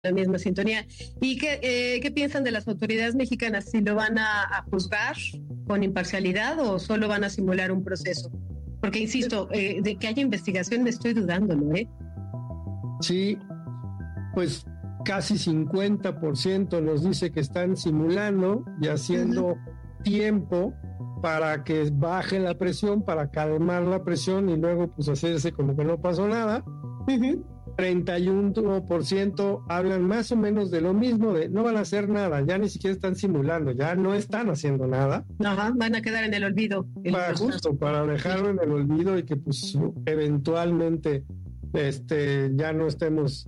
la misma sintonía. ¿Y qué piensan de las autoridades mexicanas? ¿Si lo van a juzgar con imparcialidad o solo van a simular un proceso? Porque, insisto, de que haya investigación estoy dudándolo, ¿eh? Sí, pues casi 50% nos dice que están simulando y haciendo tiempo para que baje la presión, para calmar la presión y luego pues hacerse como que no pasó nada. 31% hablan más o menos de lo mismo, de no van a hacer nada, ya ni siquiera están simulando, ya no están haciendo nada. Ajá, van a quedar en el olvido. Para dejarlo en el olvido y que pues eventualmente ya no estemos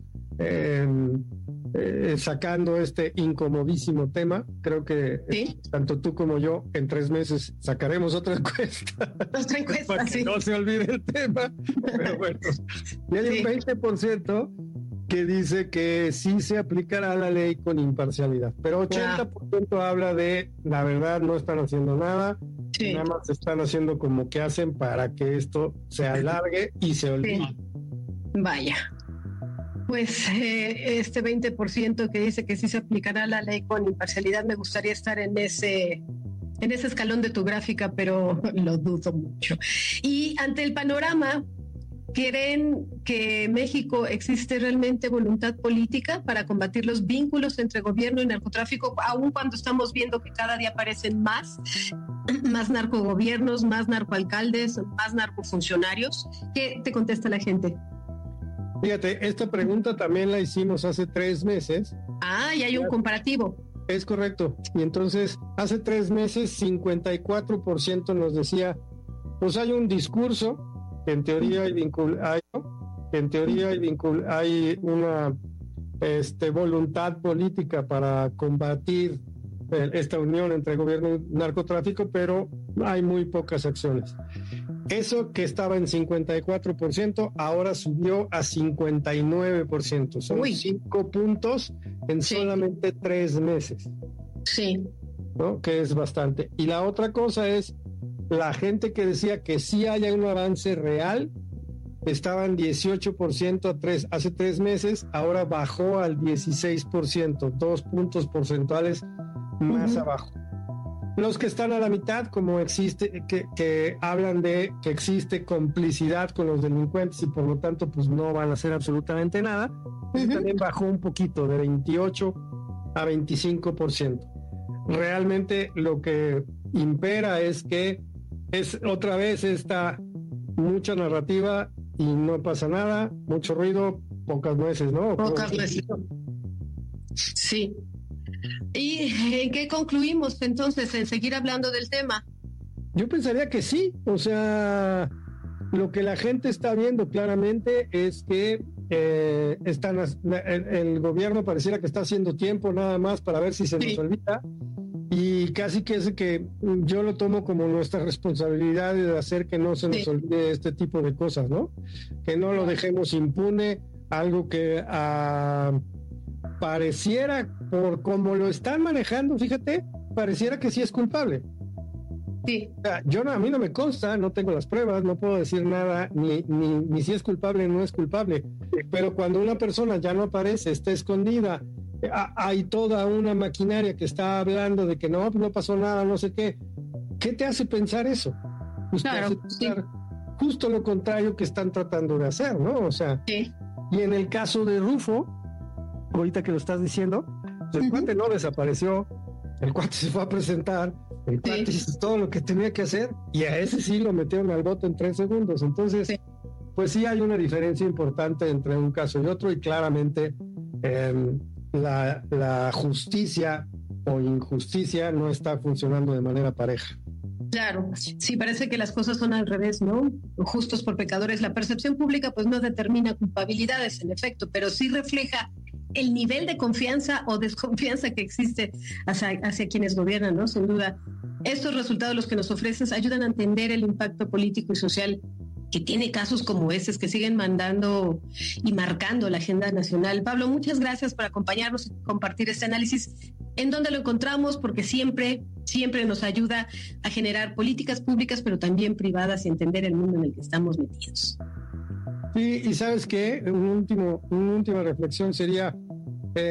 sacando este incomodísimo tema. Creo que tanto tú como yo en 3 meses sacaremos otra encuesta. Para que no se olvide el tema. Pero bueno, y hay un 20% que dice que sí se aplicará la ley con imparcialidad, pero 80% habla de la verdad no están haciendo nada, nada más están haciendo como que hacen para que esto se alargue y se olvide. Vaya. Pues este 20% que dice que sí se aplicará la ley con imparcialidad, me gustaría estar en ese escalón de tu gráfica, pero lo dudo mucho. Y ante el panorama, ¿creen que en México existe realmente voluntad política para combatir los vínculos entre gobierno y narcotráfico, aun cuando estamos viendo que cada día aparecen más narcogobiernos, más narcoalcaldes, más narcofuncionarios? ¿Qué te contesta la gente? Fíjate, esta pregunta también la hicimos hace 3 meses. Y hay un comparativo. Es correcto. Y entonces, hace 3 meses, 54% nos decía, pues hay un discurso, en teoría hay una voluntad política para combatir esta unión entre gobierno y narcotráfico, pero hay muy pocas acciones. Eso que estaba en 54% ahora subió a 59%. Son 5 puntos en solamente 3 meses. Sí. ¿No? Que es bastante. Y la otra cosa es, la gente que decía que sí haya un avance real, estaba en 18% hace 3 meses, ahora bajó al 16%, 2 puntos porcentuales más abajo. Los que están a la mitad, como existe, que hablan de que existe complicidad con los delincuentes y por lo tanto pues no van a hacer absolutamente nada, también bajó un poquito, de 28 a 25%. Realmente lo que impera es que es otra vez esta mucha narrativa y no pasa nada, mucho ruido, pocas nueces, ¿no? Pocas nueces. Sí. ¿Y en qué concluimos entonces en seguir hablando del tema? Yo pensaría que sí, o sea, lo que la gente está viendo claramente es que el gobierno pareciera que está haciendo tiempo nada más para ver si se nos olvida, y casi que es que yo lo tomo como nuestra responsabilidad de hacer que no se nos olvide este tipo de cosas, ¿no? Que no lo dejemos impune, algo que pareciera, por cómo lo están manejando, fíjate, pareciera que sí es culpable. Sí. O sea, a mí no me consta, no tengo las pruebas, no puedo decir nada, ni si es culpable o no es culpable, pero cuando una persona ya no aparece, está escondida, hay toda una maquinaria que está hablando de que no pasó nada, no sé qué. ¿Qué te hace pensar eso? Pues claro, te hace pensar justo lo contrario que están tratando de hacer, ¿no? O sea, y en el caso de Rufo, ahorita que lo estás diciendo, el cuate no desapareció, el cuate se fue a presentar, el cuate hizo todo lo que tenía que hacer y a ese sí lo metieron al bote en 3 segundos. Entonces, pues sí hay una diferencia importante entre un caso y otro, y claramente la justicia o injusticia no está funcionando de manera pareja. Claro, sí, parece que las cosas son al revés, ¿no? Justos por pecadores. La percepción pública pues no determina culpabilidades, en efecto, pero sí refleja el nivel de confianza o desconfianza que existe hacia quienes gobiernan, ¿no? Sin duda, estos resultados, los que nos ofreces, ayudan a entender el impacto político y social que tiene casos como estos que siguen mandando y marcando la agenda nacional. Pablo, muchas gracias por acompañarnos y compartir este análisis. ¿En dónde lo encontramos? Porque siempre nos ayuda a generar políticas públicas, pero también privadas, y entender el mundo en el que estamos metidos. Sí, y ¿sabes qué? Una última reflexión sería,